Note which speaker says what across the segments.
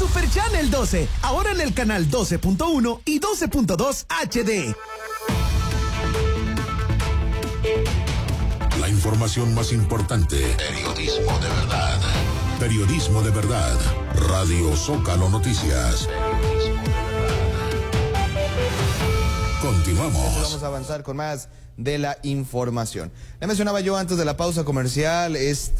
Speaker 1: Super Channel 12, ahora en el canal 12.1 y 12.2 HD.
Speaker 2: La información más importante. Periodismo de verdad. Periodismo de verdad. Radio Zócalo Noticias. Continuamos.
Speaker 3: Vamos a avanzar con más de la información. Le mencionaba yo antes de la pausa comercial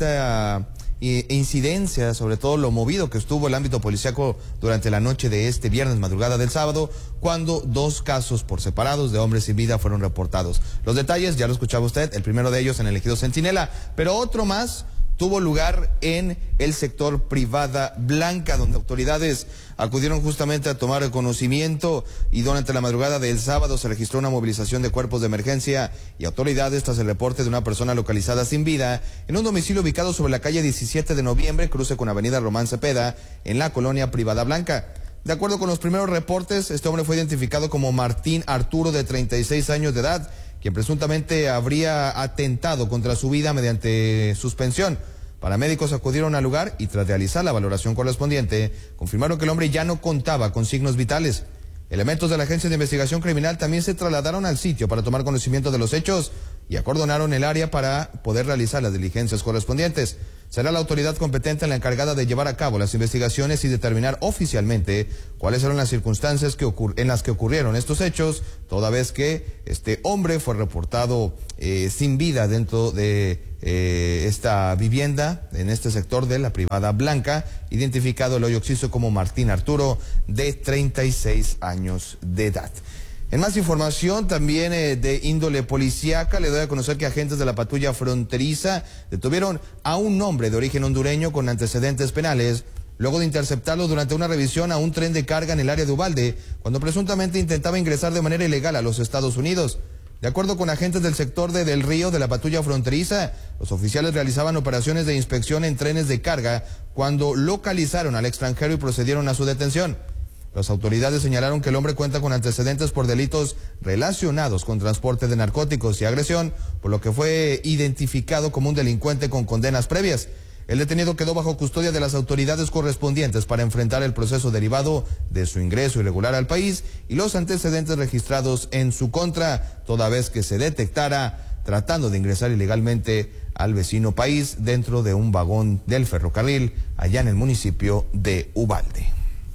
Speaker 3: esta incidencia, sobre todo lo movido que estuvo el ámbito policíaco durante la noche de este viernes, madrugada del sábado, cuando 2 casos por separados de hombres sin vida fueron reportados. Los detalles ya lo escuchaba usted, el primero de ellos en el ejido Centinela, pero otro más tuvo lugar en el sector Privada Blanca, donde autoridades acudieron justamente a tomar conocimiento y durante la madrugada del sábado se registró una movilización de cuerpos de emergencia y autoridades tras el reporte de una persona localizada sin vida en un domicilio ubicado sobre la calle 17 de noviembre, cruce con avenida Román Cepeda, en la colonia Privada Blanca. De acuerdo con los primeros reportes, este hombre fue identificado como Martín Arturo, de 36 años de edad, quien presuntamente habría atentado contra su vida mediante suspensión. Paramédicos acudieron al lugar y tras realizar la valoración correspondiente, confirmaron que el hombre ya no contaba con signos vitales. Elementos de la Agencia de Investigación Criminal también se trasladaron al sitio para tomar conocimiento de los hechos y acordonaron el área para poder realizar las diligencias correspondientes. Será la autoridad competente la encargada de llevar a cabo las investigaciones y determinar oficialmente cuáles eran las circunstancias en las que ocurrieron estos hechos, toda vez que este hombre fue reportado sin vida dentro de esta vivienda, en este sector de la Privada Blanca, identificado el hoyo occiso como Martín Arturo, de 36 años de edad. En más información también de índole policíaca, le doy a conocer que agentes de la patrulla fronteriza detuvieron a un hombre de origen hondureño con antecedentes penales, luego de interceptarlo durante una revisión a un tren de carga en el área de Uvalde, cuando presuntamente intentaba ingresar de manera ilegal a los Estados Unidos. De acuerdo con agentes del sector de Del Río de la patrulla fronteriza, los oficiales realizaban operaciones de inspección en trenes de carga cuando localizaron al extranjero y procedieron a su detención. Las autoridades señalaron que el hombre cuenta con antecedentes por delitos relacionados con transporte de narcóticos y agresión, por lo que fue identificado como un delincuente con condenas previas. El detenido quedó bajo custodia de las autoridades correspondientes para enfrentar el proceso derivado de su ingreso irregular al país y los antecedentes registrados en su contra, toda vez que se detectara tratando de ingresar ilegalmente al vecino país dentro de un vagón del ferrocarril allá en el municipio de Uvalde.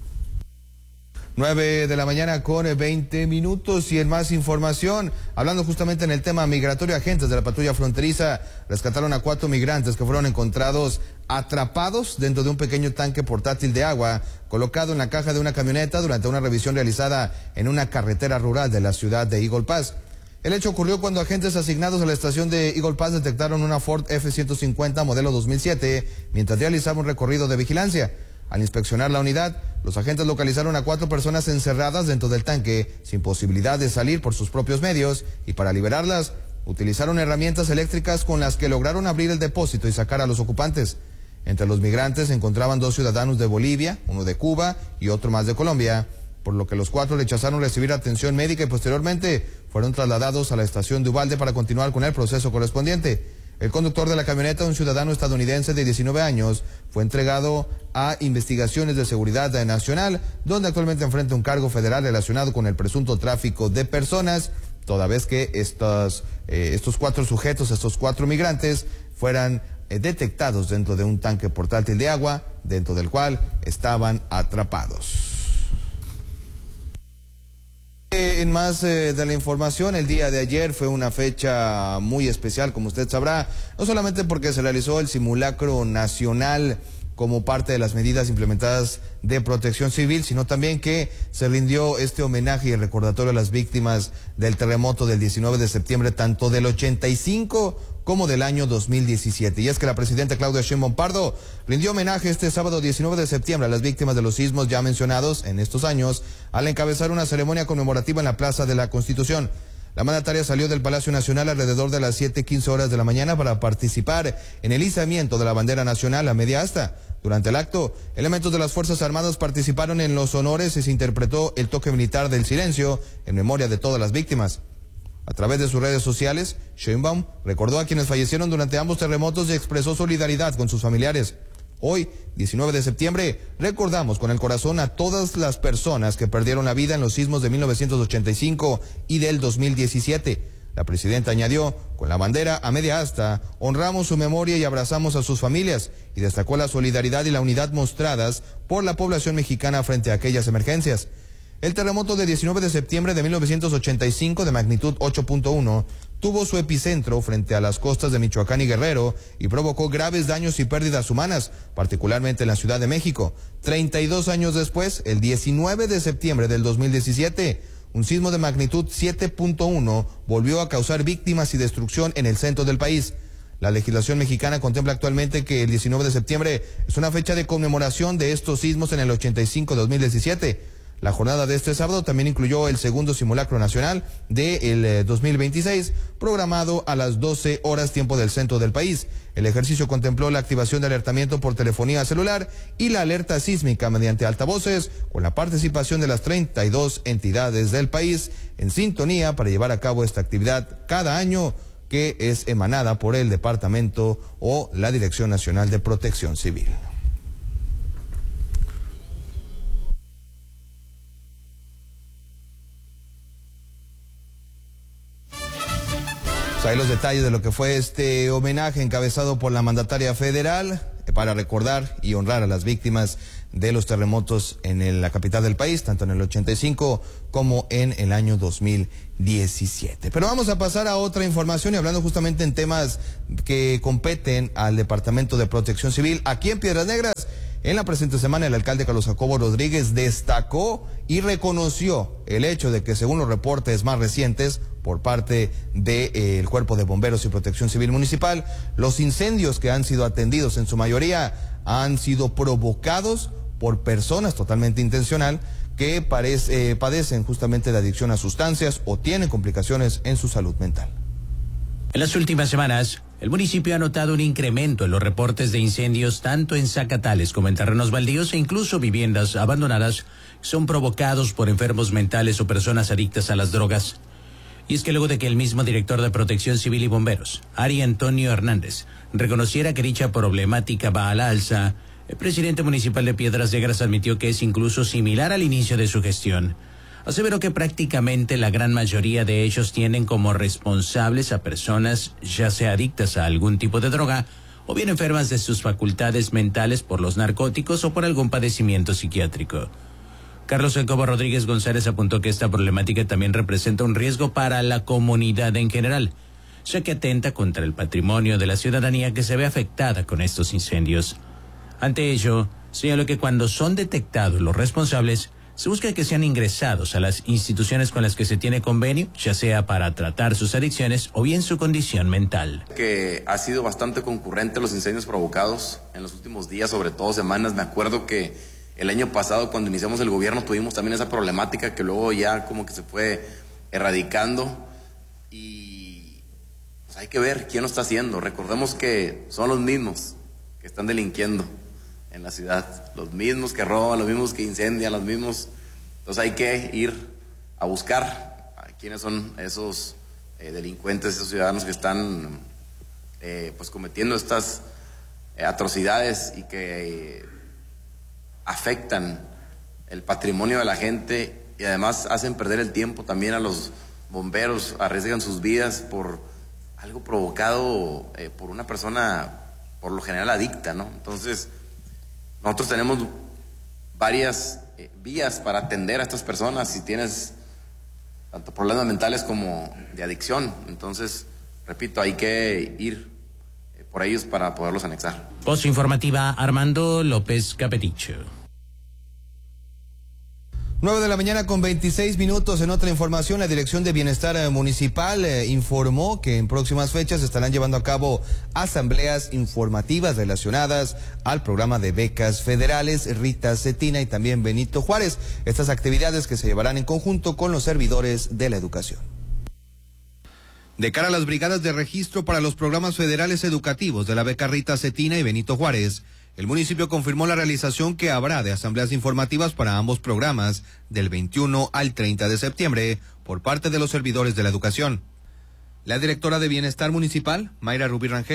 Speaker 3: 9 de la mañana con 20 minutos y en más información, hablando justamente en el tema migratorio, agentes de la patrulla fronteriza rescataron a 4 migrantes que fueron encontrados atrapados dentro de un pequeño tanque portátil de agua colocado en la caja de una camioneta durante una revisión realizada en una carretera rural de la ciudad de Eagle Pass. El hecho ocurrió cuando agentes asignados a la estación de Eagle Pass detectaron una Ford F-150 modelo 2007 mientras realizaban un recorrido de vigilancia. Al inspeccionar la unidad, los agentes localizaron a 4 personas encerradas dentro del tanque, sin posibilidad de salir por sus propios medios, y para liberarlas, utilizaron herramientas eléctricas con las que lograron abrir el depósito y sacar a los ocupantes. Entre los migrantes se encontraban 2 ciudadanos de Bolivia, uno de Cuba y otro más de Colombia, por lo que los 4 rechazaron recibir atención médica y posteriormente fueron trasladados a la estación de Uvalde para continuar con el proceso correspondiente. El conductor de la camioneta, un ciudadano estadounidense de 19 años, fue entregado a investigaciones de seguridad nacional, donde actualmente enfrenta un cargo federal relacionado con el presunto tráfico de personas, toda vez que estos 4 sujetos, estos 4 migrantes, fueran detectados dentro de un tanque portátil de agua, dentro del cual estaban atrapados. En más de la información, el día de ayer fue una fecha muy especial, como usted sabrá, no solamente porque se realizó el simulacro nacional como parte de las medidas implementadas de protección civil, sino también que se rindió este homenaje y el recordatorio a las víctimas del terremoto del 19 de septiembre, tanto del 85 como del año 2017. Y es que la presidenta Claudia Sheinbaum Pardo rindió homenaje este sábado 19 de septiembre a las víctimas de los sismos ya mencionados en estos años, al encabezar una ceremonia conmemorativa en la Plaza de la Constitución. La mandataria salió del Palacio Nacional alrededor de las 7:15 horas de la mañana para participar en el izamiento de la bandera nacional a media asta. Durante el acto, elementos de las Fuerzas Armadas participaron en los honores y se interpretó el toque militar del silencio en memoria de todas las víctimas. A través de sus redes sociales, Sheinbaum recordó a quienes fallecieron durante ambos terremotos y expresó solidaridad con sus familiares. Hoy, 19 de septiembre, recordamos con el corazón a todas las personas que perdieron la vida en los sismos de 1985 y del 2017. La presidenta añadió, con la bandera a media asta, honramos su memoria y abrazamos a sus familias, y destacó la solidaridad y la unidad mostradas por la población mexicana frente a aquellas emergencias. El terremoto de 19 de septiembre de 1985 de magnitud 8.1 tuvo su epicentro frente a las costas de Michoacán y Guerrero y provocó graves daños y pérdidas humanas, particularmente en la Ciudad de México. 32 años después, el 19 de septiembre del 2017, un sismo de magnitud 7.1 volvió a causar víctimas y destrucción en el centro del país. La legislación mexicana contempla actualmente que el 19 de septiembre es una fecha de conmemoración de estos sismos en el 85-2017. La jornada de este sábado también incluyó el segundo simulacro nacional del 2026, programado a las 12 horas tiempo del centro del país. El ejercicio contempló la activación de alertamiento por telefonía celular y la alerta sísmica mediante altavoces, con la participación de las 32 entidades del país en sintonía para llevar a cabo esta actividad cada año, que es emanada por el Departamento o la Dirección Nacional de Protección Civil. Ahí los detalles de lo que fue este homenaje encabezado por la mandataria federal para recordar y honrar a las víctimas de los terremotos en la capital del país, tanto en el 85 como en el año 2017. Pero vamos a pasar a otra información y hablando justamente en temas que competen al Departamento de Protección Civil. Aquí en Piedras Negras, en la presente semana, el alcalde Carlos Jacobo Rodríguez destacó y reconoció el hecho de que, según los reportes más recientes por parte del Cuerpo de Bomberos y Protección Civil Municipal, los incendios que han sido atendidos en su mayoría han sido provocados por personas totalmente intencional que padecen justamente de adicción a sustancias o tienen complicaciones en su salud mental.
Speaker 4: En las últimas semanas, el municipio ha notado un incremento en los reportes de incendios tanto en zacatales como en terrenos baldíos e incluso viviendas abandonadas que son provocados por enfermos mentales o personas adictas a las drogas. Y es que luego de que el mismo director de Protección Civil y Bomberos, Ari Antonio Hernández, reconociera que dicha problemática va a la alza, el presidente municipal de Piedras Negras admitió que es incluso similar al inicio de su gestión. Aseveró que prácticamente la gran mayoría de ellos tienen como responsables a personas ya sea adictas a algún tipo de droga o bien enfermas de sus facultades mentales por los narcóticos o por algún padecimiento psiquiátrico. Carlos Jacobo Rodríguez González apuntó que esta problemática también representa un riesgo para la comunidad en general, ya que atenta contra el patrimonio de la ciudadanía que se ve afectada con estos incendios. Ante ello, señaló que cuando son detectados los responsables, se busca que sean ingresados a las instituciones con las que se tiene convenio, ya sea para tratar sus adicciones o bien su condición mental.
Speaker 5: Que ha sido bastante concurrente los incendios provocados en los últimos días, sobre todo semanas. Me acuerdo que el año pasado, cuando iniciamos el gobierno, tuvimos también esa problemática que luego ya como que se fue erradicando y pues hay que ver quién lo está haciendo. Recordemos que son los mismos que están delinquiendo en la ciudad, los mismos que roban, los mismos que incendian, los mismos. Entonces hay que ir a buscar a quiénes son esos delincuentes, esos ciudadanos que están pues cometiendo estas atrocidades y que afectan el patrimonio de la gente y además hacen perder el tiempo también a los bomberos, arriesgan sus vidas por algo provocado por una persona por lo general adicta, ¿no? Entonces nosotros tenemos varias vías para atender a estas personas si tienes tanto problemas mentales como de adicción. Entonces, repito, hay que ir por ellos para poderlos anexar.
Speaker 4: Voz informativa, Armando López Capeticho.
Speaker 3: 9 de la mañana con 26 minutos. En otra información, la Dirección de Bienestar Municipal informó que en próximas fechas se estarán llevando a cabo asambleas informativas relacionadas al programa de becas federales Rita Cetina y también Benito Juárez. Estas actividades que se llevarán en conjunto con los servidores de la educación. De cara a las brigadas de registro para los programas federales educativos de la beca Rita Cetina y Benito Juárez, el municipio confirmó la realización que habrá de asambleas informativas para ambos programas del 21 al 30 de septiembre por parte de los servidores de la educación. La directora de Bienestar Municipal, Mayra Rubí Rangel,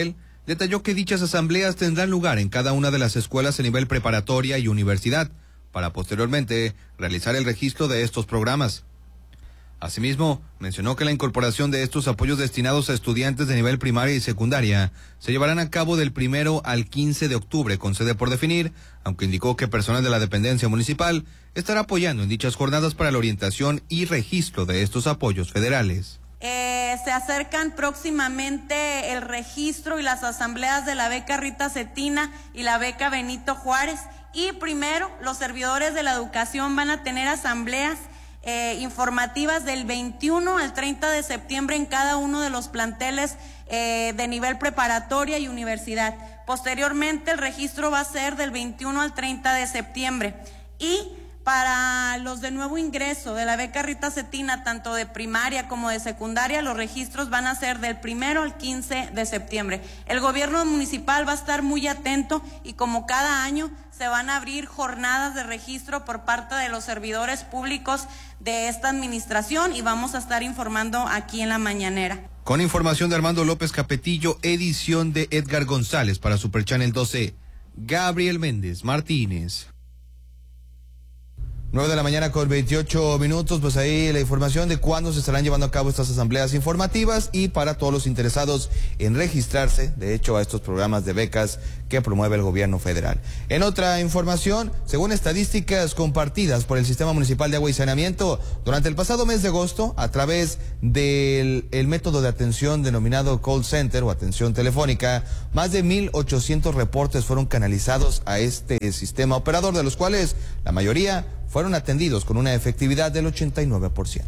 Speaker 6: detalló que dichas asambleas tendrán lugar en cada una de las escuelas a nivel preparatoria y universidad, para posteriormente realizar el registro de estos programas. Asimismo, mencionó que la incorporación de estos apoyos destinados a estudiantes de nivel primaria y secundaria se llevarán a cabo del 1 al 15 de octubre con sede por definir, aunque indicó que personal de la dependencia municipal estará apoyando en dichas jornadas para la orientación y registro de estos apoyos federales.
Speaker 7: Se acercan próximamente el registro y las asambleas de la beca Rita Cetina y la beca Benito Juárez. Y primero, los servidores de la educación van a tener asambleas informativas del 21 al 30 de septiembre en cada uno de los planteles de nivel preparatoria y universidad. Posteriormente, el registro va a ser del 21 al 30 de septiembre. Y para los de nuevo ingreso de la beca Rita Cetina, tanto de primaria como de secundaria, los registros van a ser del 1 al 15 de septiembre. El gobierno municipal va a estar muy atento y como cada año se van a abrir jornadas de registro por parte de los servidores públicos de esta administración y vamos a estar informando aquí en la mañanera.
Speaker 6: Con información de Armando López Capetillo, edición de Edgar González para Super Channel 12, Gabriel Méndez Martínez.
Speaker 3: 9 de la mañana con 28 minutos, pues ahí la información de cuándo se estarán llevando a cabo estas asambleas informativas y para todos los interesados en registrarse, de hecho, a estos programas de becas que promueve el gobierno federal. En otra información, según estadísticas compartidas por el Sistema Municipal de Agua y Saneamiento, durante el pasado mes de agosto, a través del método de atención denominado call center o atención telefónica, más de 1,800 reportes fueron canalizados a este sistema operador, de los cuales la mayoría fueron atendidos con una efectividad del 89%.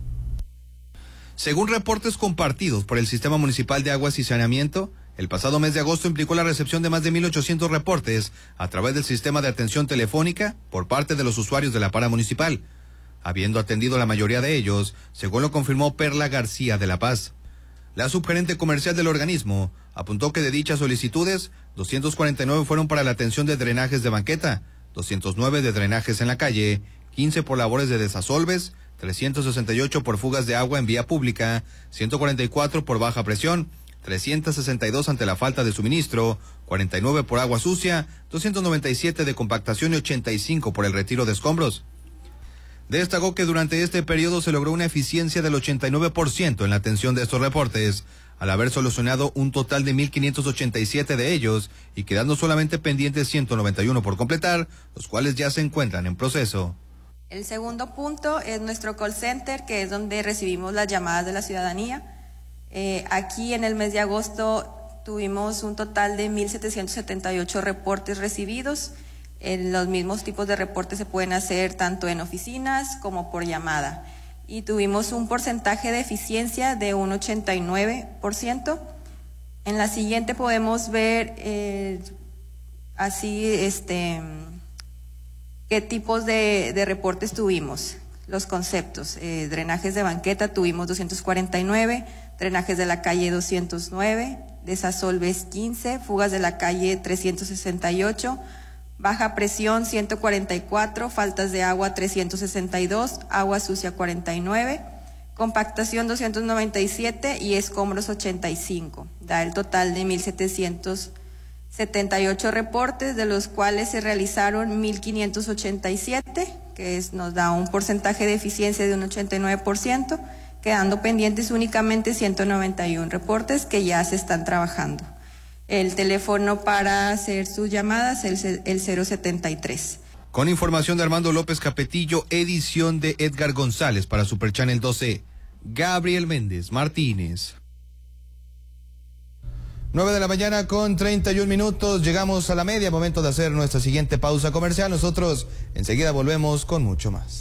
Speaker 6: Según reportes compartidos por el Sistema Municipal de Aguas y Saneamiento, el pasado mes de agosto implicó la recepción de más de 1,800 reportes a través del sistema de atención telefónica por parte de los usuarios de la para municipal, habiendo atendido la mayoría de ellos, según lo confirmó Perla García de La Paz. La subgerente comercial del organismo apuntó que de dichas solicitudes, 249 fueron para la atención de drenajes de banqueta, 209 de drenajes en la calle, 15 por labores de desasolves, 368 por fugas de agua en vía pública, 144 por baja presión, 362 ante la falta de suministro, 49 por agua sucia, 297 de compactación y 85 por el retiro de escombros. Destacó que durante este periodo se logró una eficiencia del 89% en la atención de estos reportes, al haber solucionado un total de 1,587 de ellos y quedando solamente pendientes 191 por completar, los cuales ya se encuentran en proceso.
Speaker 8: El segundo punto es nuestro call center, que es donde recibimos las llamadas de la ciudadanía. Aquí en el mes de agosto tuvimos un total de 1,778 reportes recibidos. Los mismos tipos de reportes se pueden hacer tanto en oficinas como por llamada. Y tuvimos un porcentaje de eficiencia de un 89%. En la siguiente podemos ver qué tipos de reportes tuvimos, los conceptos. Drenajes de banqueta tuvimos 249, drenajes de la calle 209, desasolves 15, fugas de la calle 368, baja presión 144, faltas de agua 362, agua sucia 49, compactación 297 y escombros 85. Da el total de 1,778 reportes, de los cuales se realizaron 1,587, que nos da un porcentaje de eficiencia de un 89%, quedando pendientes únicamente 191 reportes que ya se están trabajando. El teléfono para hacer sus llamadas es el 073.
Speaker 6: Con información de Armando López Capetillo, edición de Edgar González para Super Channel 12, Gabriel Méndez Martínez.
Speaker 3: 9 de la mañana con 31 minutos, llegamos a la media, momento de hacer nuestra siguiente pausa comercial. Nosotros enseguida volvemos con mucho más.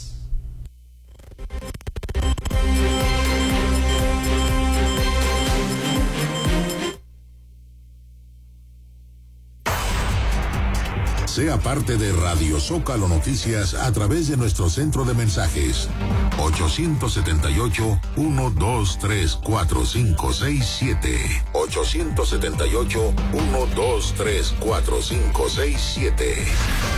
Speaker 2: Sea parte de Radio Zócalo Noticias a través de nuestro centro de mensajes 878-123-4567 878-123-4567.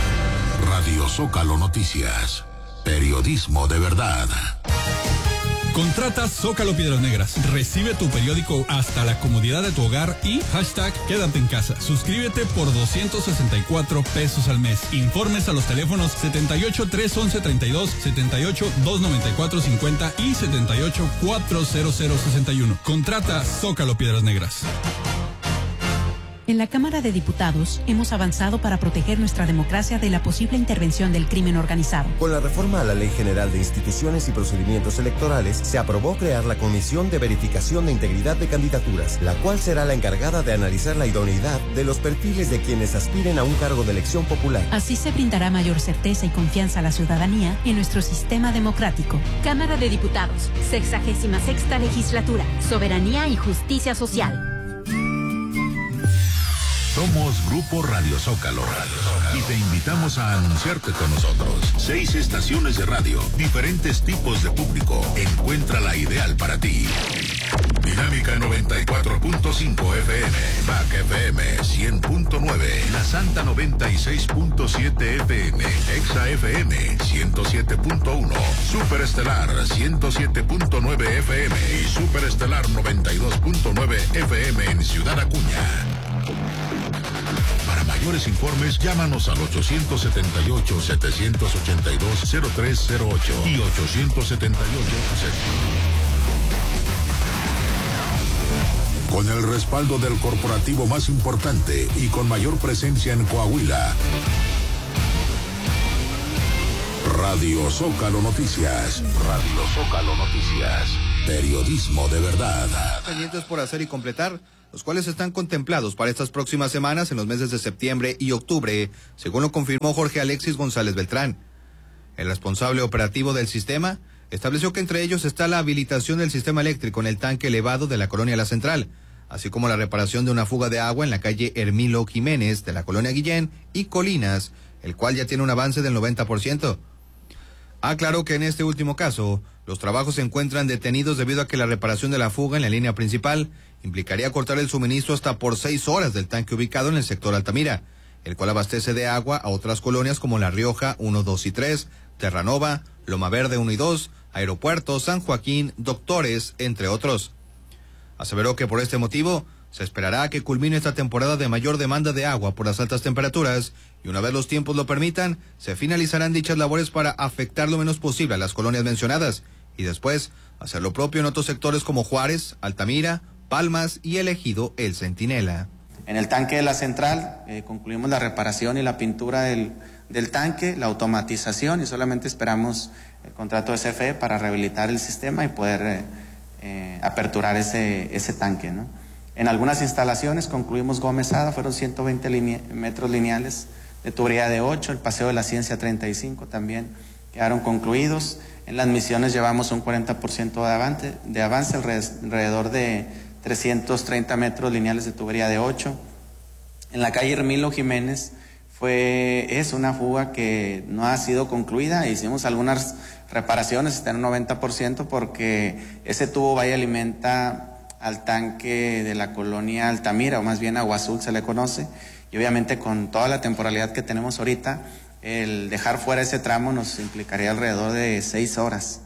Speaker 2: Radio Zócalo Noticias, periodismo de verdad.
Speaker 9: Contrata Zócalo Piedras Negras. Recibe tu periódico hasta la comodidad de tu hogar y hashtag quédate en casa. Suscríbete por 264 pesos al mes. Informes a los teléfonos 78 311 32, 78 294 50 y 78 400 61. Contrata Zócalo Piedras Negras.
Speaker 10: En la Cámara de Diputados hemos avanzado para proteger nuestra democracia de la posible intervención del crimen organizado.
Speaker 11: Con la reforma a la Ley General de Instituciones y Procedimientos Electorales, se aprobó crear la Comisión de Verificación de Integridad de Candidaturas, la cual será la encargada de analizar la idoneidad de los perfiles de quienes aspiren a un cargo de elección popular.
Speaker 10: Así se brindará mayor certeza y confianza a la ciudadanía en nuestro sistema democrático.
Speaker 12: Cámara de Diputados, 66ª Legislatura, Soberanía y Justicia Social.
Speaker 2: Somos Grupo Radio Zócalo y te invitamos a anunciarte con nosotros. 6 estaciones de radio, diferentes tipos de público. Encuentra la ideal para ti. Dinámica 94.5 FM, Back FM 100.9, La Santa 96.7 FM, Exa FM 107.1, Superestelar 107.9 FM y Superestelar 92.9 FM en Ciudad Acuña. Para mayores informes, llámanos al 878-782-0308 y 878. Con el respaldo del corporativo más importante y con mayor presencia en Coahuila, Radio Zócalo Noticias. Radio Zócalo Noticias. Periodismo de verdad.
Speaker 6: Pendientes por hacer y completar, los cuales están contemplados para estas próximas semanas en los meses de septiembre y octubre, según lo confirmó Jorge Alexis González Beltrán. El responsable operativo del sistema estableció que entre ellos está la habilitación del sistema eléctrico en el tanque elevado de la colonia La Central, así como la reparación de una fuga de agua en la calle Hermilo Jiménez de la colonia Guillén y Colinas, el cual ya tiene un avance del 90%. Aclaró que en este último caso, los trabajos se encuentran detenidos debido a que la reparación de la fuga en la línea principal implicaría cortar el suministro hasta por 6 horas del tanque ubicado en el sector Altamira, el cual abastece de agua a otras colonias como La Rioja 1, 2 y 3, Terranova, Loma Verde 1 y 2, Aeropuerto, San Joaquín, Doctores, entre otros. Aseveró que por este motivo se esperará a que culmine esta temporada de mayor demanda de agua por las altas temperaturas y una vez los tiempos lo permitan, se finalizarán dichas labores para afectar lo menos posible a las colonias mencionadas y después hacer lo propio en otros sectores como Juárez, Altamira, Palmas y el ejido El Centinela.
Speaker 13: En el tanque de La Central concluimos la reparación y la pintura del tanque, la automatización y solamente esperamos el contrato de CFE para rehabilitar el sistema y poder aperturar ese tanque, ¿no? En algunas instalaciones concluimos Gómez Ada, fueron 120 metros lineales de tubería de 8, el Paseo de la Ciencia 35 también quedaron concluidos. En las Misiones llevamos un 40% de avance, alrededor de 330 metros lineales de tubería de 8. En la calle Hermilo Jiménez es una fuga que no ha sido concluida, hicimos algunas reparaciones, está en un 90% porque ese tubo va y alimenta al tanque de la colonia Altamira, o más bien Agua Azul se le conoce, y obviamente con toda la temporalidad que tenemos ahorita, el dejar fuera ese tramo nos implicaría alrededor de 6 horas.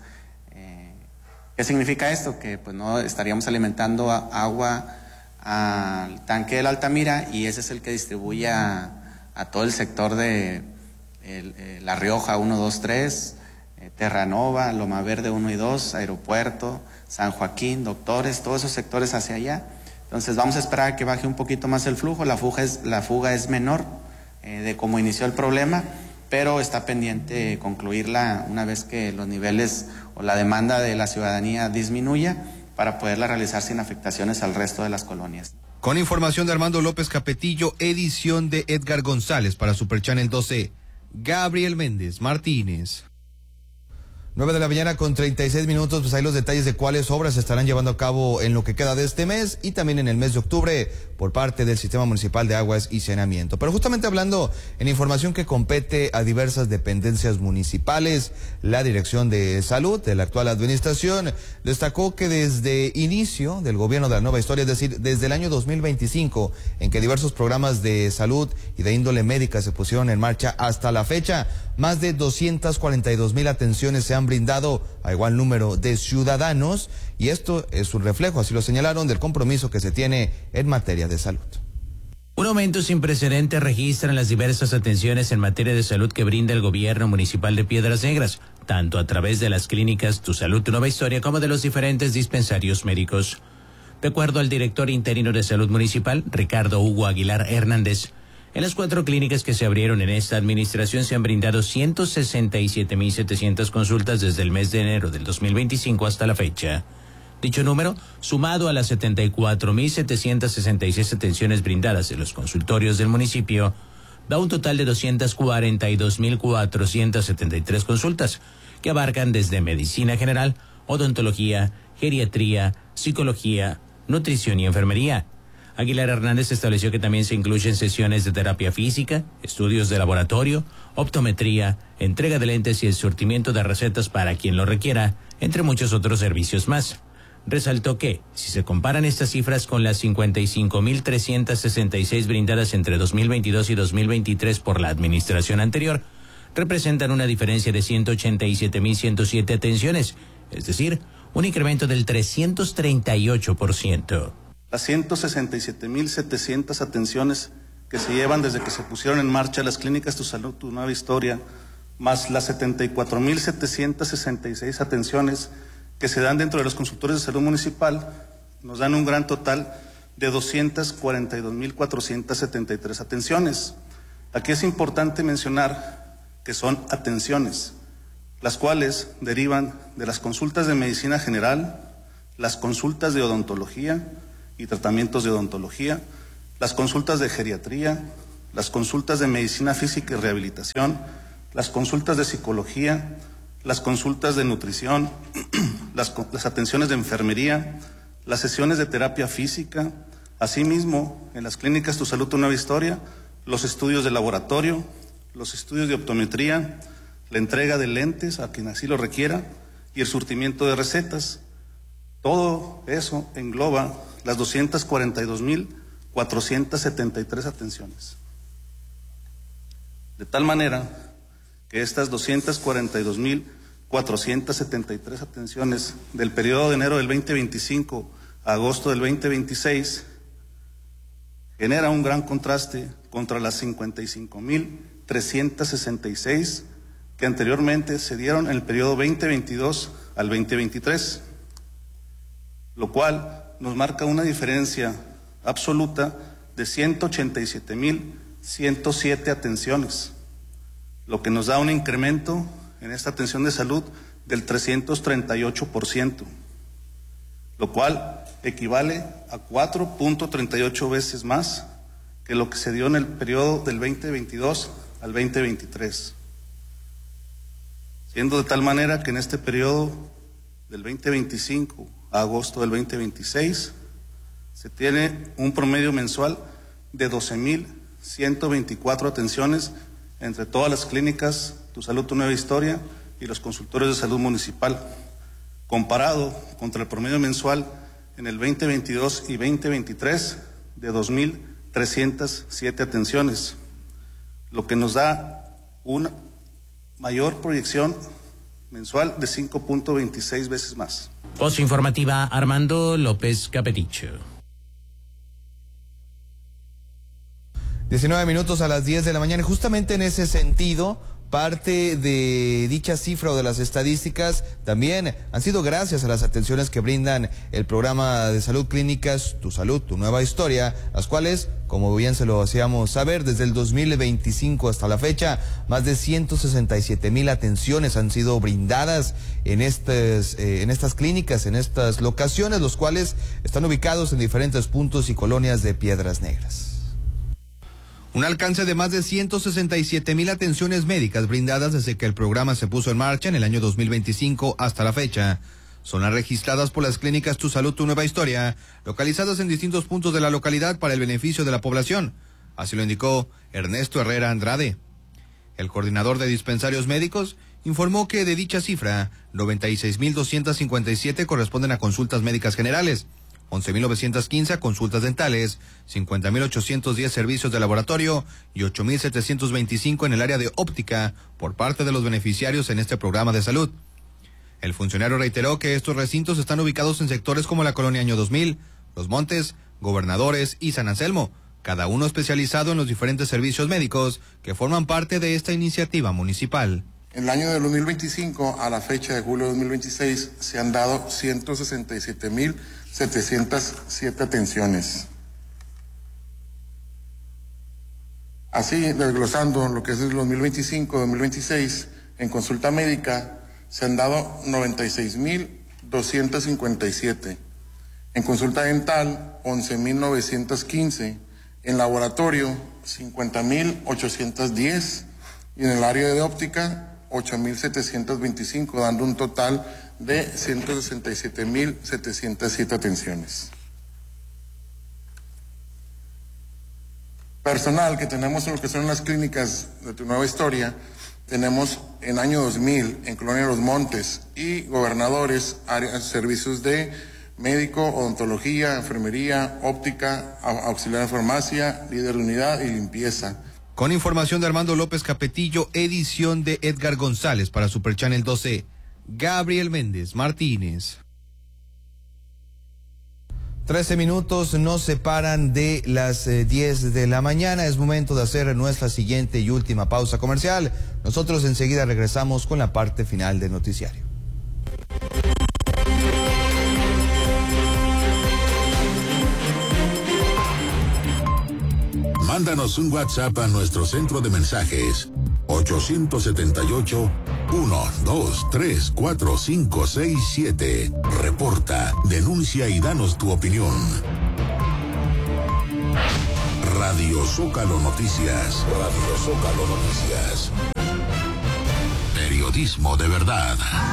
Speaker 13: ¿Qué significa esto? Que pues no estaríamos alimentando agua al tanque de la Altamira y ese es el que distribuye a todo el sector de La Rioja 1, 2, 3, Terranova, Loma Verde 1 y 2, Aeropuerto, San Joaquín, Doctores, todos esos sectores hacia allá. Entonces vamos a esperar a que baje un poquito más el flujo, la fuga es menor de cómo inició el problema, pero está pendiente concluirla una vez que los niveles o la demanda de la ciudadanía disminuya para poderla realizar sin afectaciones al resto de las colonias.
Speaker 6: Con información de Armando López Capetillo, edición de Edgar González para Super Channel 12, Gabriel Méndez Martínez.
Speaker 3: 9 de la mañana con 36 minutos, pues hay los detalles de cuáles obras se estarán llevando a cabo en lo que queda de este mes y también en el mes de octubre por parte del Sistema Municipal de Aguas y Saneamiento. Pero justamente hablando en información que compete a diversas dependencias municipales, la Dirección de Salud de la actual administración destacó que desde inicio del gobierno de la nueva historia, es decir, desde el año 2025, en que diversos programas de salud y de índole médica se pusieron en marcha hasta la fecha, más de 242,000 atenciones se han han brindado a igual número de ciudadanos, y esto es un reflejo, así lo señalaron, del compromiso que se tiene en materia de salud.
Speaker 4: Un aumento sin precedentes registran las diversas atenciones en materia de salud que brinda el gobierno municipal de Piedras Negras, tanto a través de las clínicas Tu Salud, Tu Nueva Historia, como de los diferentes dispensarios médicos. De acuerdo al director interino de Salud Municipal, Ricardo Hugo Aguilar Hernández, en las 4 clínicas que se abrieron en esta administración se han brindado 167.700 consultas desde el mes de enero del 2025 hasta la fecha. Dicho número, sumado a las 74.766 atenciones brindadas en los consultorios del municipio, da un total de 242.473 consultas, que abarcan desde medicina general, odontología, geriatría, psicología, nutrición y enfermería. Aguilar Hernández estableció que también se incluyen sesiones de terapia física, estudios de laboratorio, optometría, entrega de lentes y el surtimiento de recetas para quien lo requiera, entre muchos otros servicios más. Resaltó que, si se comparan estas cifras con las 55.366 brindadas entre 2022 y 2023 por la administración anterior, representan una diferencia de 187.107 atenciones, es decir, un incremento del 338%.
Speaker 14: Las 167.700 atenciones que se llevan desde que se pusieron en marcha las clínicas Tu Salud, Tu Nueva Historia, más las 74.766 atenciones que se dan dentro de los consultorios de salud municipal, nos dan un gran total de 242.473 atenciones. Aquí es importante mencionar que son atenciones, las cuales derivan de las consultas de medicina general, las consultas de odontología y tratamientos de odontología, las consultas de geriatría, las consultas de medicina física y rehabilitación, las consultas de psicología, las consultas de nutrición, las atenciones de enfermería, las sesiones de terapia física, asimismo, en las clínicas Tu Salud, Tu Nueva Historia, los estudios de laboratorio, los estudios de optometría, la entrega de lentes a quien así lo requiera y el surtimiento de recetas. Todo eso engloba las 242.473 atenciones. De tal manera que estas 242.473 atenciones del periodo de enero del 2025 a agosto del 2026 genera un gran contraste contra las 55.366 que anteriormente se dieron en el periodo 2022 al 2023, lo cual nos marca una diferencia absoluta de 187.107 atenciones, lo que nos da un incremento en esta atención de salud del 338%, lo cual equivale a 4.38 veces más que lo que se dio en el periodo del 2022 al 2023. Siendo de tal manera que en este periodo del 2025 a agosto del 2026 se tiene un promedio mensual de 12.124 atenciones entre todas las clínicas Tu Salud, Tu Nueva Historia y los consultorios de salud municipal, comparado contra el promedio mensual en el 2022 y 2023 de 2.307 atenciones, lo que nos da una mayor proyección mensual de 5.26 veces más.
Speaker 4: Voz informativa, Armando López Capeticho.
Speaker 3: 19 minutos a las 10 de la mañana. Justamente en ese sentido, parte de dicha cifra o de las estadísticas también han sido gracias a las atenciones que brindan el programa de salud clínicas Tu Salud, Tu Nueva Historia, las cuales, como bien se lo hacíamos saber, desde el 2025 hasta la fecha, más de 167,000 atenciones han sido brindadas en estas clínicas, en estas locaciones, los cuales están ubicados en diferentes puntos y colonias de Piedras Negras.
Speaker 6: Un alcance de más de 167,000 atenciones médicas brindadas desde que el programa se puso en marcha en el año 2025 hasta la fecha son las registradas por las clínicas Tu Salud, Tu Nueva Historia, localizadas en distintos puntos de la localidad para el beneficio de la población. Así lo indicó Ernesto Herrera Andrade. El coordinador de dispensarios médicos informó que de dicha cifra, 96,257 corresponden a consultas médicas generales, 11,915 consultas dentales, 50,810 servicios de laboratorio y 8,725 en el área de óptica por parte de los beneficiarios en este programa de salud. El funcionario reiteró que estos recintos están ubicados en sectores como la Colonia Año 2000, Los Montes, Gobernadores y San Anselmo, cada uno especializado en los diferentes servicios médicos que forman parte de esta iniciativa municipal.
Speaker 15: En el año de 2025, a la fecha de julio de 2026, se han dado 167.707 atenciones. Así, desglosando lo que es el 2025-2026, en consulta médica se han dado 96.257. En consulta dental, 11.915. En laboratorio, 50.810. Y en el área de óptica, 8.725, dando un total de 167.707 atenciones. Personal que tenemos en lo que son las clínicas de Tu Nueva Historia, tenemos en año 2000 en Colonia Los Montes y Gobernadores, servicios de médico, odontología, enfermería, óptica, auxiliar de farmacia, líder de unidad y limpieza.
Speaker 6: Con información de Armando López Capetillo, edición de Edgar González para Super Channel 12, Gabriel Méndez Martínez.
Speaker 3: 13 minutos nos separan de las 10 de la mañana. Es momento de hacer nuestra siguiente y última pausa comercial. Nosotros enseguida regresamos con la parte final del noticiario.
Speaker 2: Mándanos un WhatsApp a nuestro centro de mensajes 878-123-4567. Reporta, denuncia y danos tu opinión. Radio Zócalo Noticias. Radio Zócalo Noticias. Periodismo de verdad.